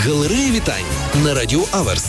Галерея вітань на Радіо Аверс.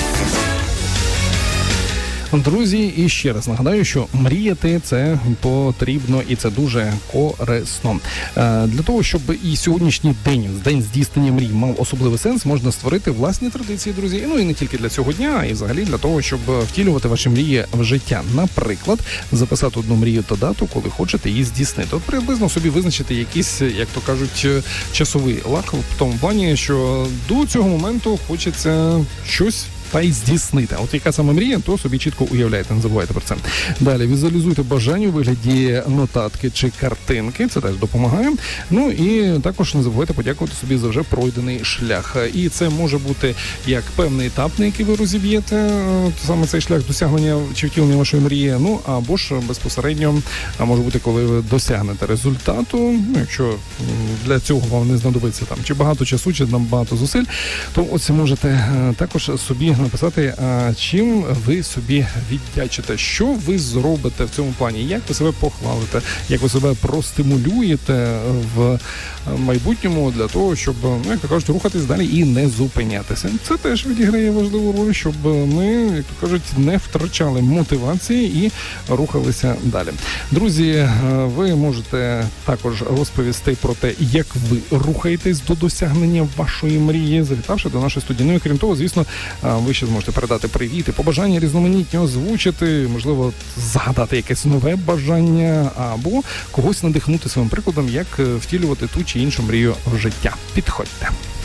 Друзі, і ще раз нагадаю, що мріяти це потрібно і це дуже корисно. Для того, щоб і сьогоднішній день здійснення мрій мав особливий сенс, можна створити власні традиції, друзі. Ну і не тільки для цього дня, а і взагалі для того, щоб втілювати ваші мрії в життя. Наприклад, записати одну мрію та дату, коли хочете її здійснити. От приблизно собі визначити якийсь, як то кажуть, часовий лак в тому плані, що до цього моменту хочеться щось та й здійснити. От яка саме мрія, то собі чітко уявляйте, не забувайте про це. Далі, візуалізуйте бажання у вигляді нотатки чи картинки, це теж допомагає. Ну і також не забувайте подякувати собі за вже пройдений шлях. І це може бути як певний етап, на який ви розіб'єте саме цей шлях досягнення чи втілення вашої мрії, ну або ж безпосередньо, а може бути, коли ви досягнете результату, ну, якщо для цього вам не знадобиться там чи багато часу, чи там багато зусиль, то ось можете також собі написати, чим ви собі віддячите, що ви зробите в цьому плані, як ви себе похвалите, як ви себе простимулюєте в майбутньому для того, щоб, ну, як то кажуть, рухатись далі і не зупинятися. Це теж відіграє важливу роль, щоб ми, як то кажуть, не втрачали мотивації і рухалися далі. Друзі, ви можете також розповісти про те, як ви рухаєтесь до досягнення вашої мрії, завітавши до нашої студії. Ну і крім того, звісно, ви ще зможете передати привіти, побажання різноманітні озвучити, можливо, згадати якесь нове бажання або когось надихнути своїм прикладом, як втілювати ту чи іншу мрію в життя. Підходьте.